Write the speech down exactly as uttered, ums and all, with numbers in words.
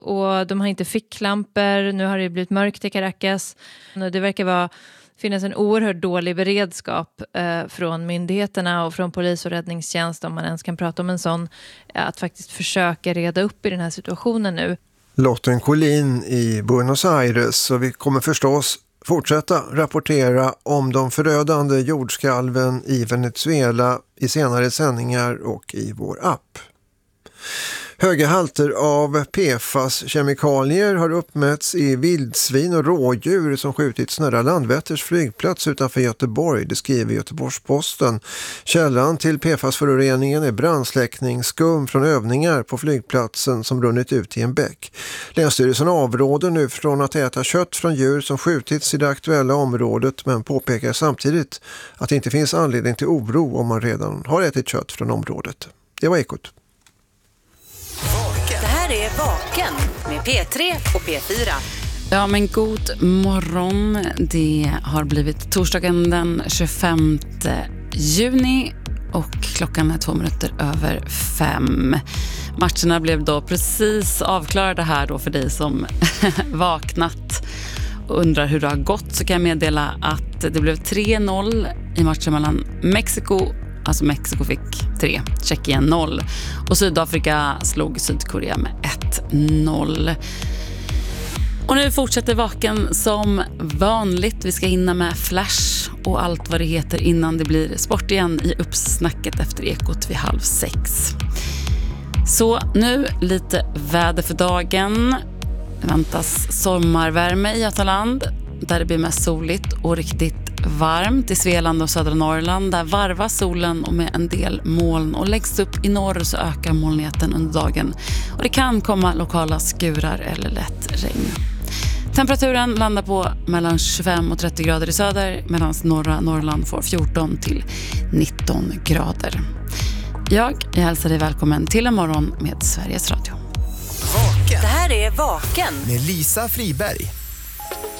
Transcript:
Och de har inte ficklampor. Nu har det blivit mörkt i Caracas. Det verkar vara, finnas en oerhört dålig beredskap eh, från myndigheterna och från polis och räddningstjänst, om man ens kan prata om en sån, att faktiskt försöka reda upp i den här situationen nu. Lotten Collin i Buenos Aires, och vi kommer förstås fortsätta rapportera om de förödande jordskalven i Venezuela i senare sändningar och i vår app. Höga halter av P F A S-kemikalier har uppmätts i vildsvin och rådjur som skjutits nära Landvetters flygplats utanför Göteborg, det skriver Göteborgs-Posten. Källan till P F A S-föroreningen är brandsläckningsskum från övningar på flygplatsen som runnit ut i en bäck. Länsstyrelsen avråder nu från att äta kött från djur som skjutits i det aktuella området, men påpekar samtidigt att det inte finns anledning till oro om man redan har ätit kött från området. Det var Ekot. Det här är Vaken med P tre och P fyra. Ja, men god morgon. Det har blivit torsdagen den tjugofemte juni och klockan är två minuter över fem. Matcherna blev då precis avklarade här då för dig som vaknat och undrar hur det har gått, så kan jag meddela att det blev tre noll i matchen mellan Mexiko, alltså Mexiko fick tre, Tjeckien noll och Sydafrika slog Sydkorea med ett noll. Och nu fortsätter Vaken som vanligt. Vi ska hinna med Flash och allt vad det heter innan det blir sport igen i uppsnacket efter Ekot vid halv sex. Så nu lite väder för dagen. Det väntas sommarvärme i Götaland där det blir mest soligt och riktigt varmt. I Svealand och södra Norrland där varvas solen och med en del moln, och läggs upp i norr så ökar molnigheten under dagen och det kan komma lokala skurar eller lätt regn. Temperaturen landar på mellan tjugofem och trettio grader i söder, medan norra Norrland får fjorton till nitton grader. Jag, jag hälsar dig välkommen till en morgon med Sveriges Radio. Vaken. Det här är Vaken med Lisa Friberg.